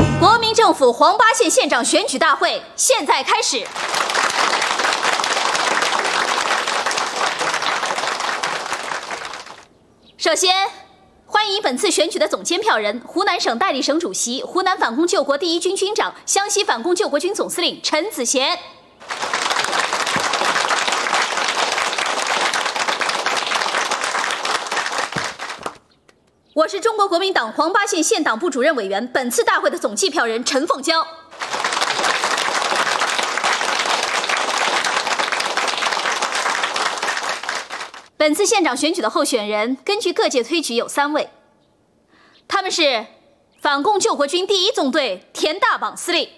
国民政府黄八县县长选举大会现在开始。首先，欢迎本次选举的总监票人，湖南省代理省主席、湖南反共救国第一军军长、湘西反共救国军总司令陈子贤。我是中国国民党黄八县县党部主任委员，本次大会的总计票人陈凤娇。本次县长选举的候选人，根据各界推举有3位，他们是反共救国军第1纵队田大榜司令。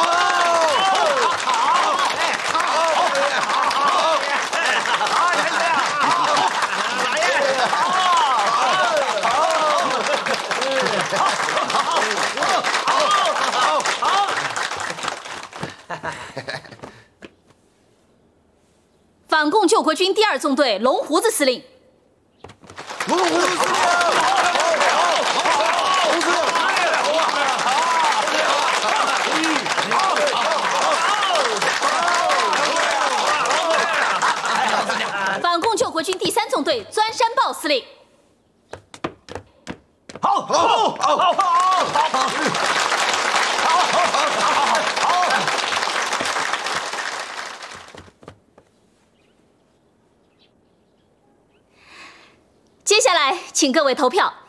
反共救国军第2纵队龙胡子司令。龙胡子司令，反共救国军第3纵队钻山豹司令。接下来，请各位投票。